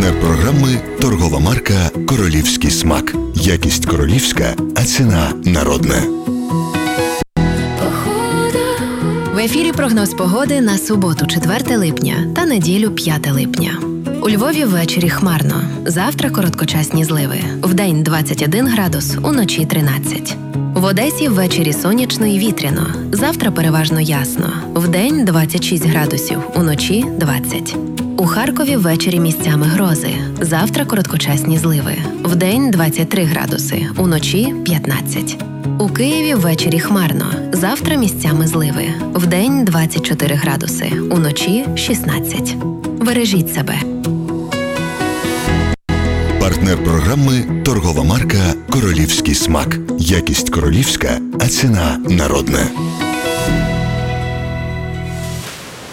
Партнер програми – торгова марка «Королівський смак». Якість королівська, а ціна народна. В ефірі прогноз погоди на суботу 4 липня та неділю 5 липня. У Львові ввечері хмарно. Завтра короткочасні зливи. Вдень 21 градус, уночі 13. В Одесі ввечері сонячно і вітряно. Завтра переважно ясно. Вдень 26 градусів, уночі 20. У Харкові ввечері місцями грози. Завтра короткочасні зливи. Вдень 23 градуси, уночі 15. У Києві ввечері хмарно. Завтра місцями зливи. Вдень 24 градуси, уночі 16. Бережіть себе. Партнер програми – торгова марка «Королівський смак». Якість королівська, а ціна народна.